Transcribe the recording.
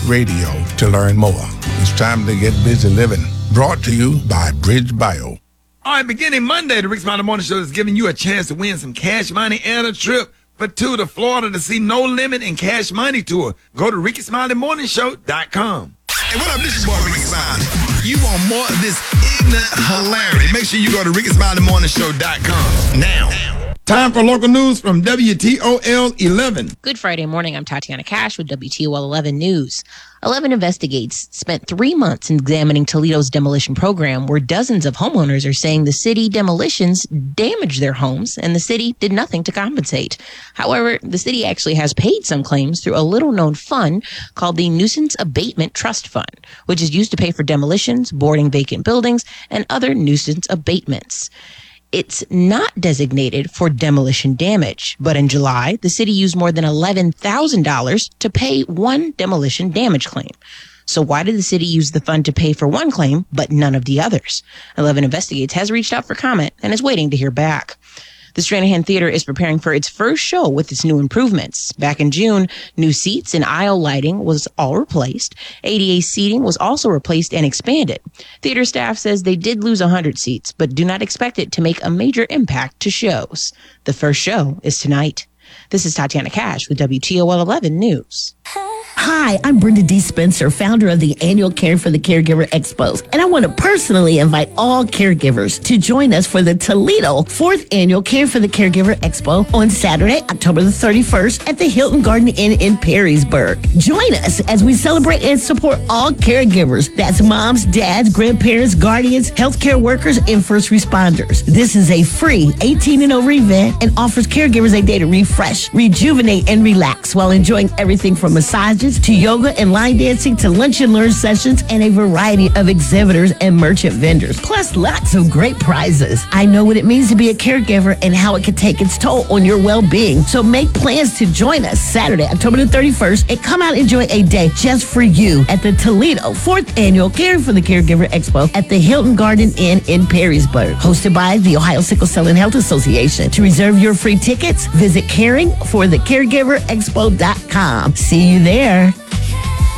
Radio to learn more. It's time to get busy living. Brought to you by Bridge Bio. All right, beginning Monday, the Rick Smiley Morning Show is giving you a chance to win some cash money and a trip for two to Florida to see No Limit and Cash Money Tour. Go to RickySmileyMorningShow.com. Hey, what up? This is your boy Ricky Smiley. You want more of this ignorant hilarity? Make sure you go to RickySmileyMorningShow.com now. Time for local news from WTOL 11. Good Friday morning. I'm Tatiana Cash with WTOL 11 News. 11 Investigates spent 3 months examining Toledo's demolition program, where dozens of homeowners are saying the city demolitions damaged their homes and the city did nothing to compensate. However, the city actually has paid some claims through a little-known fund called the Nuisance Abatement Trust Fund, which is used to pay for demolitions, boarding vacant buildings, and other nuisance abatements. It's not designated for demolition damage, but in July, the city used more than $11,000 to pay one demolition damage claim. So why did the city use the fund to pay for one claim, but none of the others? 11 Investigates has reached out for comment and is waiting to hear back. The Stranahan Theater is preparing for its first show with its new improvements. Back in June, new seats and aisle lighting was all replaced. ADA seating was also replaced and expanded. Theater staff says they did lose 100 seats, but do not expect it to make a major impact to shows. The first show is tonight. This is Tatiana Cash with WTOL 11 News. Hi, I'm Brenda D. Spencer, founder of the annual Care for the Caregiver Expos, and I want to personally invite all caregivers to join us for the Toledo 4th Annual Care for the Caregiver Expo on Saturday, October the 31st at the Hilton Garden Inn in Perrysburg. Join us as we celebrate and support all caregivers. That's moms, dads, grandparents, guardians, healthcare workers, and first responders. This is a free 18 and over event and offers caregivers a day to refresh, rejuvenate, and relax while enjoying everything from massages to yoga and line dancing to lunch and learn sessions and a variety of exhibitors and merchant vendors, plus lots of great prizes. I know what it means to be a caregiver and how it can take its toll on your well-being. So make plans to join us Saturday, October the 31st, and come out and enjoy a day just for you at the Toledo 4th Annual Care for the Caregiver Expo at the Hilton Garden Inn in Perrysburg, hosted by the Ohio Sickle Cell and Health Association. To reserve your free tickets, visit caringforthecaregiverexpo.com. See you there.